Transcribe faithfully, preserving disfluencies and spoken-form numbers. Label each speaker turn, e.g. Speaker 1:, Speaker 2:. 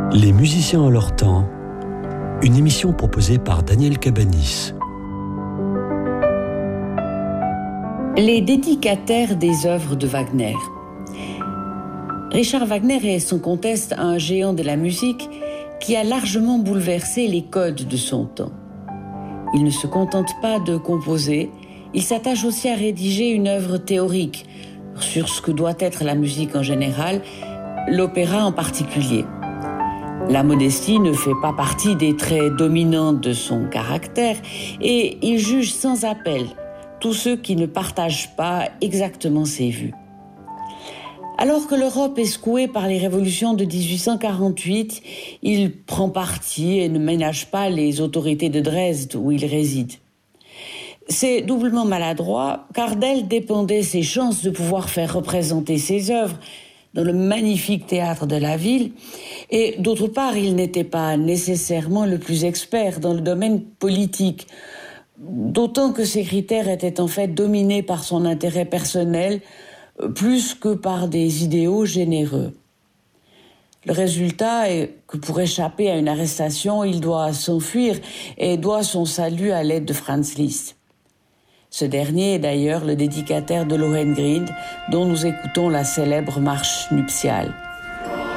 Speaker 1: Les musiciens en leur temps, une émission proposée par Daniel Cabanis.
Speaker 2: Les dédicataires des œuvres de Wagner. Richard Wagner est sans conteste un géant de la musique qui a largement bouleversé les codes de son temps. Il ne se contente pas de composer, il s'attache aussi à rédiger une œuvre théorique sur ce que doit être la musique en général, l'opéra en particulier. La modestie ne fait pas partie des traits dominants de son caractère et il juge sans appel tous ceux qui ne partagent pas exactement ses vues. Alors que l'Europe est secouée par les révolutions de dix-huit cent quarante-huit, il prend parti et ne ménage pas les autorités de Dresde où il réside. C'est doublement maladroit car d'elle dépendaient ses chances de pouvoir faire représenter ses œuvres dans le magnifique théâtre de la ville, et d'autre part, il n'était pas nécessairement le plus expert dans le domaine politique, d'autant que ses critères étaient en fait dominés par son intérêt personnel, plus que par des idéaux généreux. Le résultat est que pour échapper à une arrestation, il doit s'enfuir et doit son salut à l'aide de Franz Liszt. Ce dernier est d'ailleurs le dédicataire de Lohengrin, dont nous écoutons la célèbre marche nuptiale.